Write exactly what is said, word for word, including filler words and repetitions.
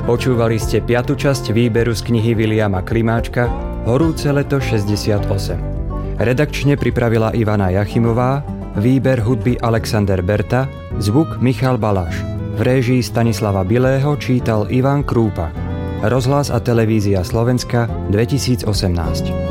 Počúvali ste piatu časť výberu z knihy Viliama Klimáčka Horúce leto šesťdesiatosem. Redakčne pripravila Ivana Jachimová, výber hudby Alexander Berta, zvuk Michal Baláš. V réžii Stanislava Bilého čítal Ivan Krúpa. Rozhlas a televízia Slovenska dvetisícosemnásť.